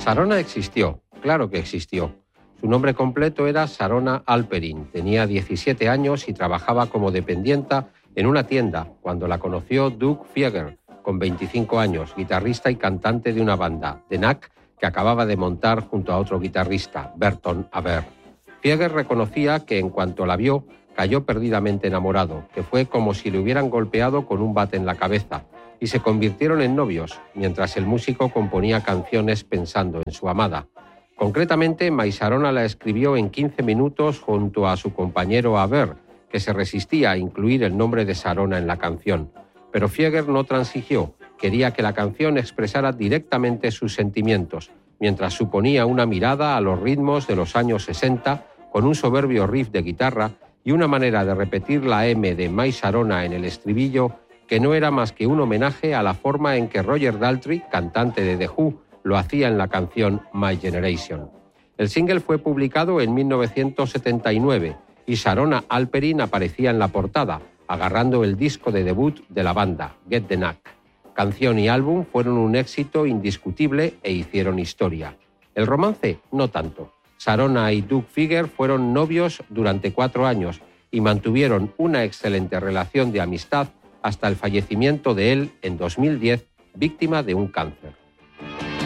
Sarona existió, claro que existió. Su nombre completo era Sarona Alperin, tenía 17 años y trabajaba como dependienta en una tienda cuando la conoció Doug Fieger, con 25 años, guitarrista y cantante de una banda, The Knack, que acababa de montar junto a otro guitarrista, Berton Haber. Fieger reconocía que en cuanto la vio, cayó perdidamente enamorado, que fue como si le hubieran golpeado con un bate en la cabeza, y se convirtieron en novios, mientras el músico componía canciones pensando en su amada. Concretamente, My Sarona la escribió en 15 minutos junto a su compañero Haber, que se resistía a incluir el nombre de Sarona en la canción. Pero Fieger no transigió, quería que la canción expresara directamente sus sentimientos, mientras suponía una mirada a los ritmos de los años 60, con un soberbio riff de guitarra y una manera de repetir la M de My Sarona en el estribillo que no era más que un homenaje a la forma en que Roger Daltrey, cantante de The Who, lo hacía en la canción My Generation. El single fue publicado en 1979 y Sarona Alperin aparecía en la portada, agarrando el disco de debut de la banda, Get the Knack. Canción y álbum fueron un éxito indiscutible e hicieron historia. El romance, no tanto. Sarona y Doug Fieger fueron novios durante 4 años y mantuvieron una excelente relación de amistad hasta el fallecimiento de él en 2010, víctima de un cáncer.